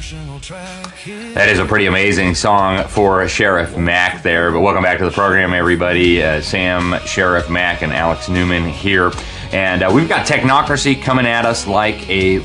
That is a pretty amazing song for Sheriff Mack there. But welcome back to the program, everybody. Sam, Sheriff Mack, and Alex Newman here. And we've got Technocracy coming at us like a